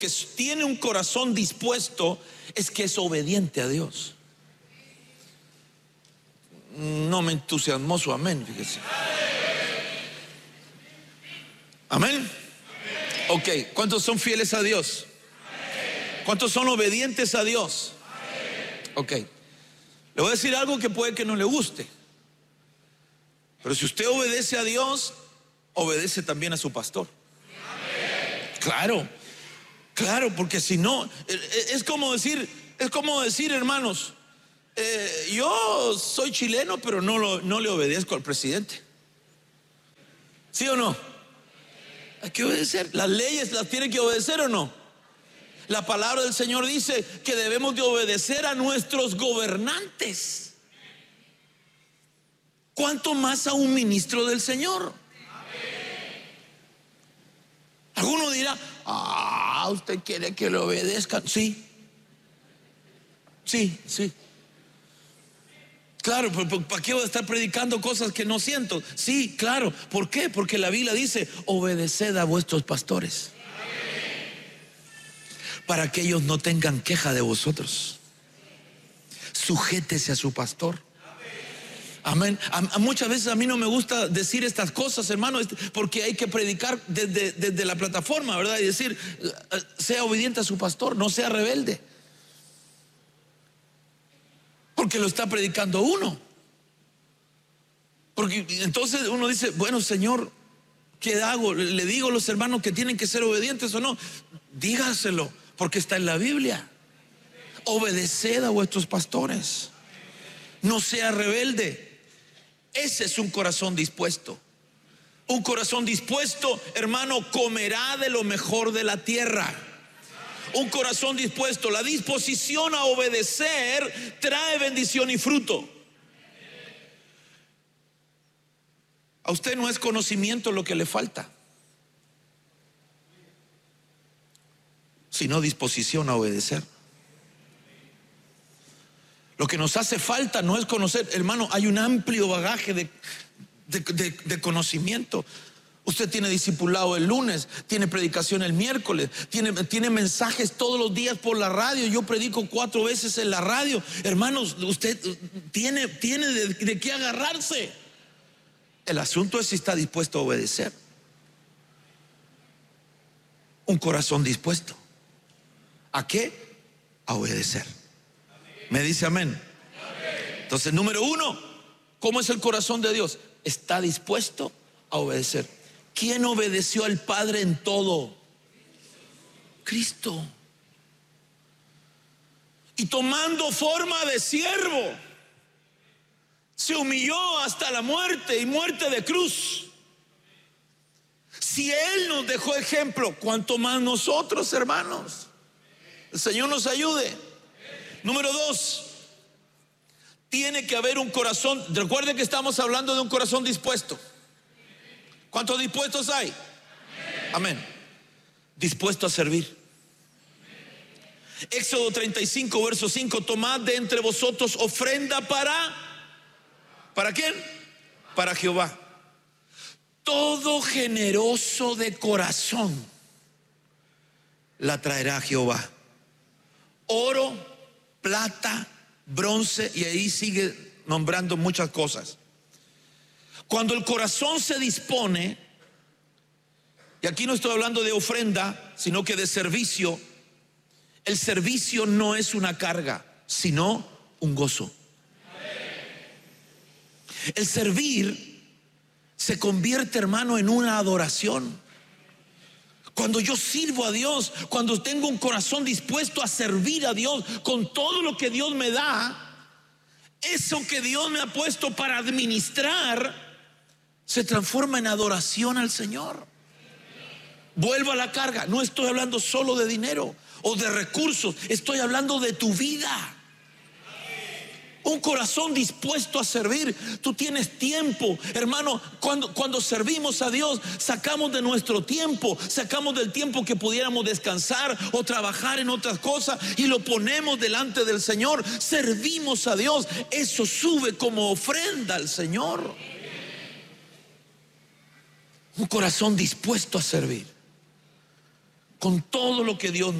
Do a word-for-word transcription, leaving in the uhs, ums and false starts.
que tiene un corazón dispuesto es que es obediente a Dios. No me entusiasmó su amén, fíjese. Amén. Ok, ¿cuántos son fieles a Dios? ¿Cuántos son obedientes a Dios? Ok, le voy a decir algo que puede que no le guste, pero si usted obedece a Dios, obedece también a su pastor. Claro, claro, porque si no, es como decir, es como decir, hermanos, eh, yo soy chileno, pero no, lo, no le obedezco al presidente. ¿Sí o no? Hay que obedecer. Las leyes las tiene que obedecer, ¿o no? La palabra del Señor dice que debemos de obedecer a nuestros gobernantes. ¿Cuánto más a un ministro del Señor? Alguno dirá, ah, usted quiere que le obedezcan. Sí, sí, sí. Claro, pero ¿para qué voy a estar predicando cosas que no siento? Sí, claro. ¿Por qué? Porque la Biblia dice, obedeced a vuestros pastores, para que ellos no tengan queja de vosotros. Sujétese a su pastor. Amén. A, a muchas veces a mí no me gusta decir estas cosas, hermano, porque hay que predicar desde, desde la plataforma, ¿verdad? Y decir, sea obediente a su pastor, no sea rebelde, porque lo está predicando uno. Porque entonces uno dice, bueno, Señor, ¿qué hago? ¿Le digo a los hermanos que tienen que ser obedientes o no? Dígaselo, porque está en la Biblia. Obedeced a vuestros pastores, no sea rebelde. Ese es un corazón dispuesto. Un corazón dispuesto, hermano, comerá de lo mejor de la tierra. Un corazón dispuesto, la disposición a obedecer trae bendición y fruto. A usted no es conocimiento lo que le falta, sino disposición a obedecer. Lo que nos hace falta no es conocer, hermano, hay un amplio bagaje de, de, de, de conocimiento. Usted tiene discipulado el lunes, tiene predicación el miércoles, tiene, tiene mensajes todos los días por la radio. Yo predico cuatro veces en la radio. Hermanos, usted tiene, tiene de, de qué agarrarse. El asunto es si está dispuesto a obedecer. Un corazón dispuesto. ¿A qué? A obedecer. ¿Me dice amén? Entonces, número uno, ¿cómo es el corazón de Dios? Está dispuesto a obedecer. ¿Quién obedeció al Padre en todo? Cristo. Y tomando forma de siervo, se humilló hasta la muerte, y muerte de cruz. Si Él nos dejó ejemplo, ¿cuánto más nosotros, hermanos? El Señor nos ayude. Número dos, tiene que haber un corazón. Recuerden que estamos hablando de un corazón dispuesto. ¿Cuántos dispuestos hay? Amén. Dispuesto a servir. Éxodo treinta y cinco, verso cinco. Tomad de entre vosotros ofrenda para ¿Para quién? Para Jehová. Todo generoso de corazón la traerá a Jehová. Oro, plata, bronce, y ahí sigue nombrando muchas cosas. Cuando el corazón se dispone, y aquí no estoy hablando de ofrenda, sino que de servicio. El servicio no es una carga, sino un gozo. El servir se convierte, hermano, en una adoración. Cuando yo sirvo a Dios, cuando tengo un corazón dispuesto a servir a Dios con todo lo que Dios me da, eso que Dios me ha puesto para administrar se transforma en adoración al Señor. Vuelvo a la carga. No estoy hablando solo de dinero o de recursos, estoy hablando de tu vida. Un corazón dispuesto a servir. Tú tienes tiempo, hermano. Cuando, cuando servimos a Dios, sacamos de nuestro tiempo, sacamos del tiempo que pudiéramos descansar o trabajar en otras cosas y lo ponemos delante del Señor. Servimos a Dios. Eso sube como ofrenda al Señor. Un corazón dispuesto a servir. con todo lo que Dios